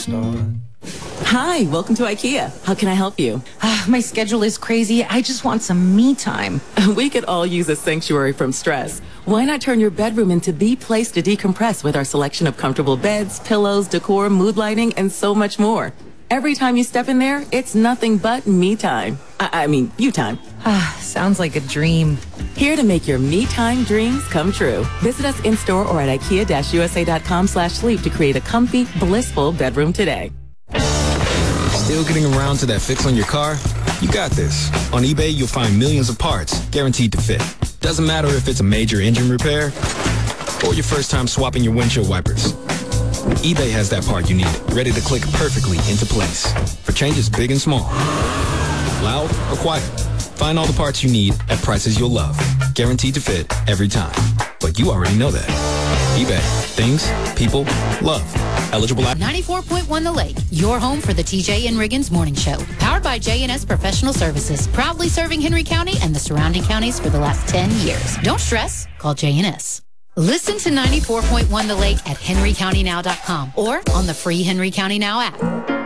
Hi, welcome to IKEA. How can I help you? My schedule is crazy. I just want some me time. We could all use a sanctuary from stress. Why not turn your bedroom into the place to decompress with our selection of comfortable beds, pillows, decor, mood lighting, and so much more? Every time you step in there, it's nothing but me time. I mean, you time. Sounds like a dream. Here to make your me time dreams come true. Visit us in-store or at IKEA-USA.com/sleep to create a comfy, blissful bedroom today. Still getting around to that fix on your car? You got this. On eBay, you'll find millions of parts guaranteed to fit. Doesn't matter if it's a major engine repair or your first time swapping your windshield wipers. eBay has that part you need, ready to click perfectly into place for changes big and small. Loud or quiet. Find all the parts you need at prices you'll love. Guaranteed to fit every time. But you already know that. eBay. Things, people, love. Eligible at 94.1 The Lake, your home for the TJ and Riggins Morning Show. Powered by J&S Professional Services. Proudly serving Henry County and the surrounding counties for the last 10 years. Don't stress. Call J&S. Listen to 94.1 The Lake at henrycountynow.com or on the free Henry County Now app.